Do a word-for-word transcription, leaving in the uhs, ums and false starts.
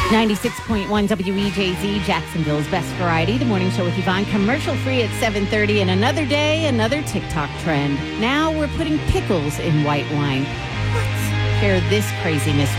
ninety-six point one W E J Z, Jacksonville's best variety. The morning show with Yvonne, commercial free at seven thirty. And another day, another TikTok trend. Now we're putting pickles in white wine. What? Share this craziness